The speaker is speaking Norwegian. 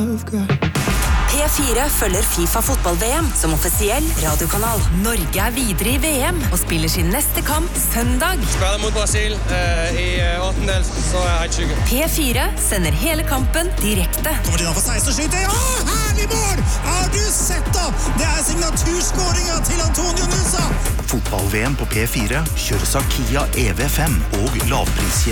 I've got. P4 følger FIFA fotball-VM som offisiell radiokanal. Norge videre I VM og spiller sin neste kamp søndag. Spiller mot Brasil I 18-del, så helt syke. P4 sender hele kampen direkte. Kommer de da for 16 og skyter? Ja, herlig mål! Har du sett da? Det signaturskåringen til Antonio Nusa! Fotball-VM på P4 kjøres av Kia EV5 og lavpriskjeden